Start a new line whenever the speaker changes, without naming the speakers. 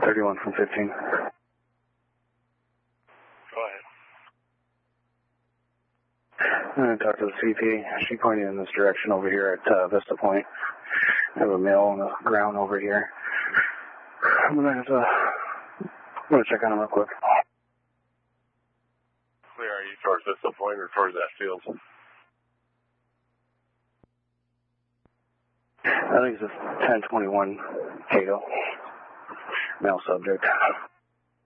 31 from 15.
Go ahead.
I'm going to talk to the CP. She pointed in this direction over here at Vista Point. I have a mill on the ground over here. I'm going to check on him real quick.
Where are you, towards Vista Point or towards that field?
I think it's a 1021 Cato. Male subject.